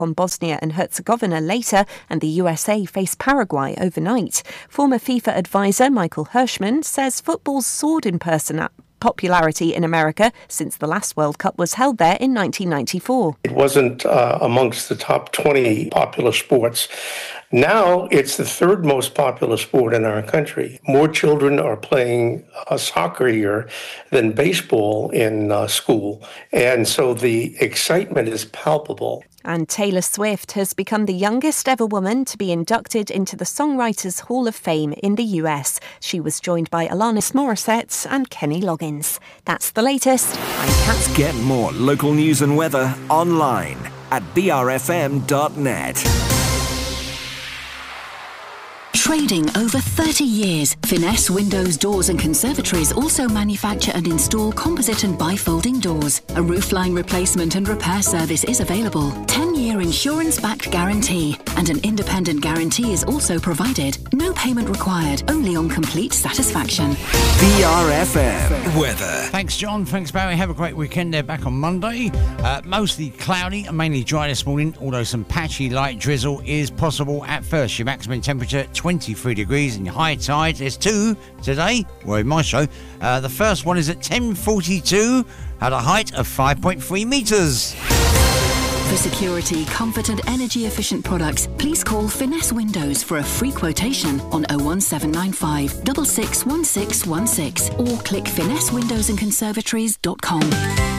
on Bosnia and Herzegovina later, and the USA face Paraguay overnight. Former FIFA advisor Michael Hirschman says football's soared in popularity in America since the last World Cup was held there in 1994. It wasn't amongst the top 20 popular sports. Now it's the third most popular sport in our country. More children are playing soccer here than baseball in school. And so the excitement is palpable. And Taylor Swift has become the youngest ever woman to be inducted into the Songwriters Hall of Fame in the US. She was joined by Alanis Morissette and Kenny Loggins. That's the latest. I'm Kat. Get more local news and weather online at brfm.net. Trading over 30 years, Finesse Windows, Doors and Conservatories also manufacture and install composite and bifolding doors. A roofline replacement and repair service is available. 10-year insurance-backed guarantee and an independent guarantee is also provided. No payment required, only on complete satisfaction. BRFM weather. Thanks, John. Thanks, Barry. Have a great weekend. They're back on Monday. Mostly cloudy and mainly dry this morning, although some patchy light drizzle is possible at first. Your maximum temperature 23 degrees and your high tide. There's two today, well, in my show. The first one is at 10:42 at a height of 5.3 metres. For security, comfort and energy efficient products, please call Finesse Windows for a free quotation on 01795 661616 or click finessewindowsandconservatories.com.